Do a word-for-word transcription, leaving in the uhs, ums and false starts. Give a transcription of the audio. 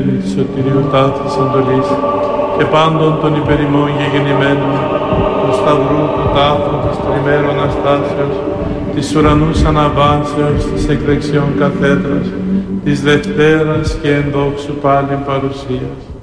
υπεύθυνοι της σωτηρίου τάφης εντολής και πάντων των υπερημών γεγεννημένων, του Σταυρού, του τάφου, της τριμέρου Αναστάσεως, της ουρανούς αναβάσεως, της εκ δεξιών καθέδρας, της Δευτέρας και εν δόξου πάλιν παρουσίας.